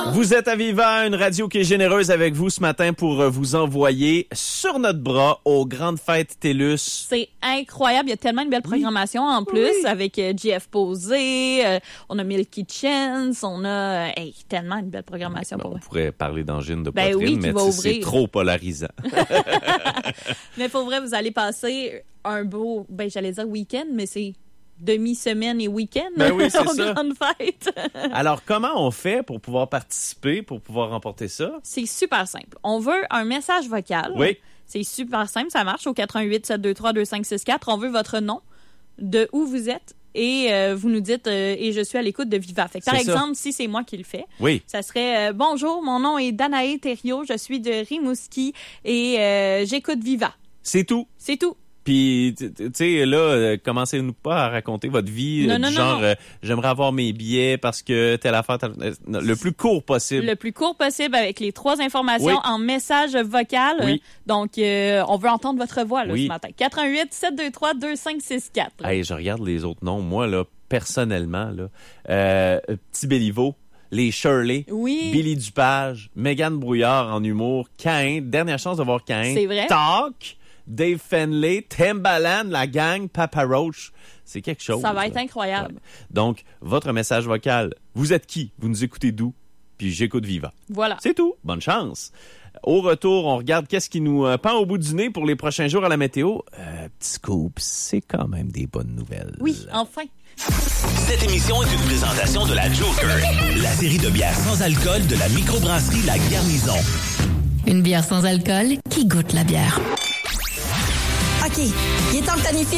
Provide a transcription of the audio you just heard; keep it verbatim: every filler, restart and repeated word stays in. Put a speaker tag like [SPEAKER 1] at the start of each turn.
[SPEAKER 1] Vous êtes à Viva, une radio qui est généreuse avec vous ce matin pour vous envoyer sur notre bras aux grandes fêtes TELUS.
[SPEAKER 2] C'est incroyable. Il y a tellement une belle programmation oui. en plus oui. avec euh, J F Posé, euh, on a Milky Chance, on a euh, hey, tellement une belle programmation
[SPEAKER 1] ben,
[SPEAKER 2] pour
[SPEAKER 1] on
[SPEAKER 2] vous.
[SPEAKER 1] pourrait parler d'angine de
[SPEAKER 2] ben
[SPEAKER 1] poitrine,
[SPEAKER 2] oui,
[SPEAKER 1] mais c'est trop polarisant.
[SPEAKER 2] Mais pour vrai, vous allez passer un beau, ben j'allais dire week-end, mais c'est demi-semaine et week-end
[SPEAKER 1] ben oui, c'est
[SPEAKER 2] aux
[SPEAKER 1] ça.
[SPEAKER 2] grandes fêtes.
[SPEAKER 1] Alors, comment on fait pour pouvoir participer, pour pouvoir remporter ça?
[SPEAKER 2] C'est super simple. On veut un message vocal.
[SPEAKER 1] Oui.
[SPEAKER 2] C'est super simple, ça marche au quatre un huit, sept deux trois, deux cinq six quatre. On veut votre nom, de où vous êtes et euh, vous nous dites euh, « et je suis à l'écoute de Viva ». Fait que, par c'est exemple, ça. Si c'est moi qui le fais,
[SPEAKER 1] oui.
[SPEAKER 2] ça serait euh, « Bonjour, mon nom est Danae Thériault, je suis de Rimouski et euh, j'écoute Viva ». C'est
[SPEAKER 1] tout.
[SPEAKER 2] C'est tout.
[SPEAKER 1] Puis, tu sais, là, euh, commencez-nous pas à raconter votre vie
[SPEAKER 2] non,
[SPEAKER 1] euh,
[SPEAKER 2] non,
[SPEAKER 1] du
[SPEAKER 2] non,
[SPEAKER 1] genre,
[SPEAKER 2] non.
[SPEAKER 1] Euh, j'aimerais avoir mes billets parce que telle affaire, telle... Euh, le plus court possible.
[SPEAKER 2] Le plus court possible avec les trois informations
[SPEAKER 1] oui.
[SPEAKER 2] en message vocal.
[SPEAKER 1] Oui.
[SPEAKER 2] Donc, euh, on veut entendre votre voix là,
[SPEAKER 1] oui.
[SPEAKER 2] ce matin. quatre un huit, sept deux trois, deux cinq six quatre.
[SPEAKER 1] Hey, je regarde les autres noms. Moi, là, personnellement, là, euh, Petit Béliveau, les Shirley,
[SPEAKER 2] oui.
[SPEAKER 1] Billy Dupage, Mégane Brouillard en humour, Caïn, dernière chance de voir Caïn.
[SPEAKER 2] C'est vrai.
[SPEAKER 1] Talk, Dave Fenley, Timbaland, la gang, Papa Roach. C'est quelque chose.
[SPEAKER 2] Ça va être
[SPEAKER 1] là.
[SPEAKER 2] incroyable.
[SPEAKER 1] Ouais. Donc, votre message vocal, vous êtes qui? Vous nous écoutez d'où? Puis j'écoute Viva.
[SPEAKER 2] Voilà.
[SPEAKER 1] C'est tout. Bonne chance. Au retour, on regarde qu'est-ce qui nous euh, pend au bout du nez pour les prochains jours à la météo. Euh, petit scoop, c'est quand même des bonnes nouvelles.
[SPEAKER 2] Oui, enfin.
[SPEAKER 3] Cette émission est une présentation de la Joker, la série de bières sans alcool de la microbrasserie La Garnison.
[SPEAKER 4] Une bière sans alcool qui goûte la bière.
[SPEAKER 5] OK, il est temps de planifier